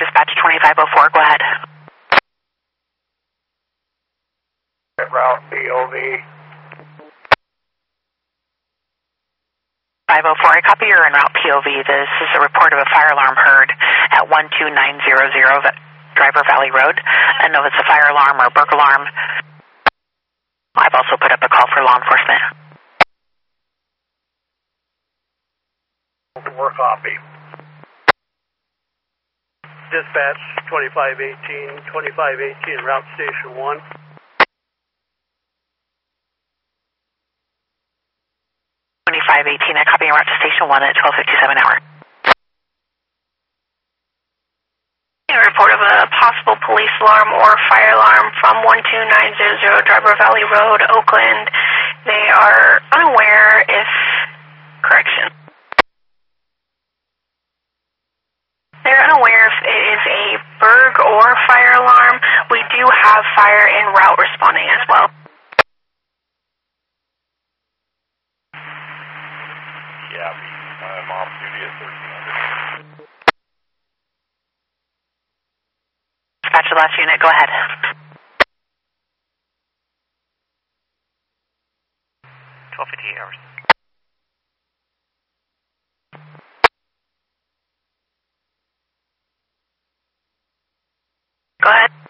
Dispatch 2504, go ahead. Route POV. 504, I copy you're en route POV. This is a report of a fire alarm heard at 12900 Driver Valley Road. I don't know if it's a fire alarm or a burglar alarm. I've also put up a call for law enforcement. Work copy. Dispatch 2518, route station 1. 2518, I copy en route to station 1 at 12:57 hour. A report of a possible police alarm or fire alarm from 12900 Driver Valley Road, Oakland. They are unaware if... Correction. They're unaware if it is a burg or fire alarm. We do have fire en route responding as well. Yeah, I'm off duty at 1300. Dispatch the last unit, go ahead. 12:58 hours. Go ahead.